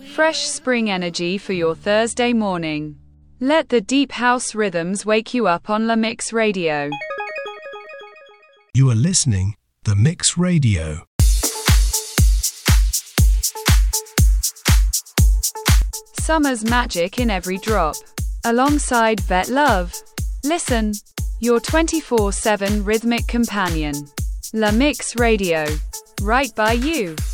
Fresh spring energy for your Thursday morning. Let the deep house rhythms wake you up on La Mix Radio. You are listening The Mix Radio. Summer's magic in every drop. Alongside Vet Love. Listen, your 24/7 rhythmic companion. La Mix Radio. Right by you.